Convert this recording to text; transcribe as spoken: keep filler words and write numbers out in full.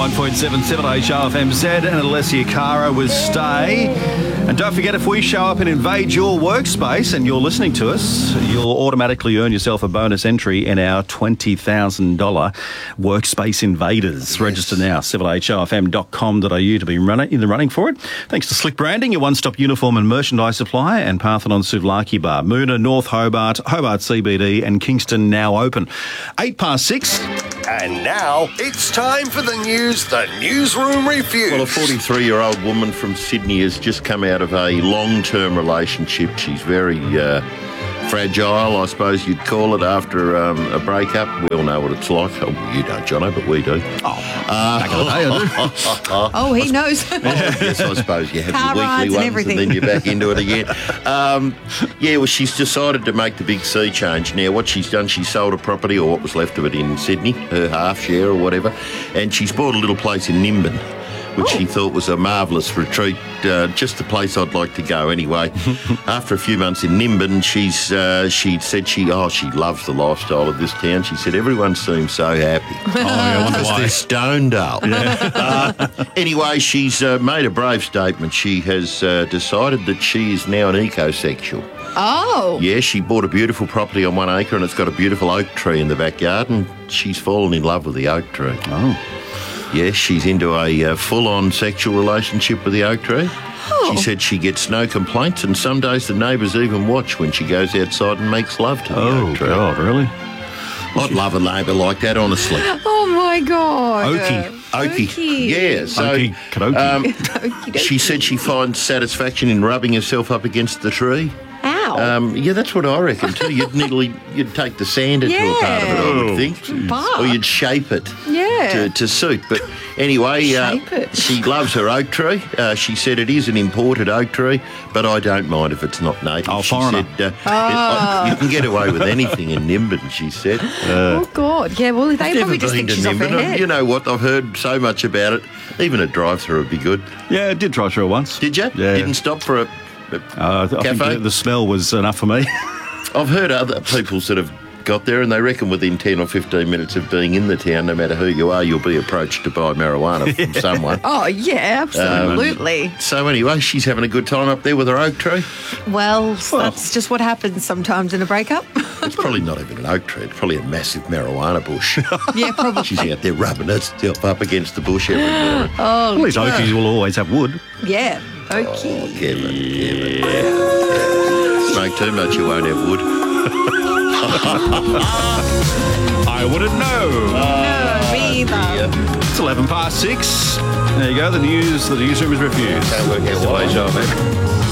one oh one point seven, seven H R F M Z and Alessia Cara with Stay. And don't forget, if we show up and invade your workspace and you're listening to us, you'll automatically earn yourself a bonus entry in our twenty thousand dollars Workspace Invaders. Yes. Register now, seven h r f m dot com dot a u to be running, in the running for it. Thanks to Slick Branding, your one-stop uniform and merchandise supplier, and Parthenon Souvlaki Bar, Moona, North Hobart, Hobart C B D and Kingston now open. Eight past six. And now it's time for the news, the Newsroom Review. Well, a forty-three-year-old woman from Sydney has just come out of a long-term relationship. She's very uh, fragile, I suppose you'd call it, after um, a breakup. We all know what it's like. Oh, you don't, Jono, but we do. Oh, uh, back in the day, I do. Oh, he knows. Oh, yes, I suppose you have Car your rides weekly and ones everything. and then you're back into it again. Um, yeah, well, she's decided to make the big sea change. Now, what she's done, she sold a property, or what was left of it, in Sydney, her half share or whatever, and she's bought a little place in Nimbin, which she thought was a marvellous retreat, uh, just the place I'd like to go anyway. After a few months in Nimbin, she's uh, she said she oh she loves the lifestyle of this town. She said everyone seems so happy. Oh, yeah, I wonder Because why. they're stoned up. Yeah. Uh, anyway, she's uh, made a brave statement. She has uh, decided that she is now an ecosexual. Oh. Yeah, she bought a beautiful property on one acre and it's got a beautiful oak tree in the backyard, and she's fallen in love with the oak tree. Oh. Yes, she's into a uh, full-on sexual relationship with the oak tree. Oh. She said she gets no complaints, and some days the neighbours even watch when she goes outside and makes love to the Oh, oak tree. God, really? I'd love a neighbour like that, honestly. Oh, my God. Oaky. Oaky. Oaky. Yeah, so Oaky, karaoke. um, Okie she said she finds satisfaction in rubbing herself up against the tree. Ow. Um, yeah, that's what I reckon too. You'd nearly you'd take the sand into a part of it, I would think, Bark. or you'd shape it Yeah. to, to suit. But anyway, uh, Shape it. she loves her oak tree. Uh, she said it is an imported oak tree, but I don't mind if it's not native. Oh, she foreigner. said uh, it- I- you can get away with anything in Nimbin. She said. Oh, God. Yeah, well, they Never probably just been think to she's off her Nimbin. head. You know what? I've heard so much about it. Even a drive-through would be good. Yeah, I did try through it once. Did you? Yeah. Didn't stop for a. a Uh, I think Cafe? the, the smell was enough for me. I've heard other people sort of got there and they reckon within ten or fifteen minutes of being in the town, no matter who you are, you'll be approached to buy marijuana from someone. Oh, yeah, absolutely. So anyway, she's having a good time up there with her oak tree. well, that's just what happens sometimes in a breakup. It's probably not even an oak tree, it's probably a massive marijuana bush. Yeah, probably. She's out there rubbing herself up against the bush every morning. At least Oakies will always have wood. Yeah. Okay. Oh, Kevin, Kevin. Yeah. Smoke too much, you won't have wood. I wouldn't know. No, me either. It's eleven past six. There you go. The news, the newsroom is refused. Can't work out Still why. H R F M.